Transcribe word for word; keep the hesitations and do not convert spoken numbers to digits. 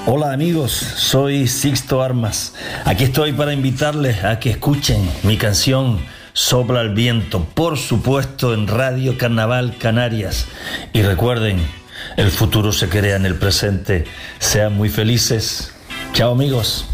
Hola amigos, soy Sixto Armas. Aquí estoy para invitarles a que escuchen mi canción Sopla el Viento, por supuesto en Radio Carnaval Canarias. Y recuerden, el futuro se crea en el presente. Sean muy felices. Chao amigos.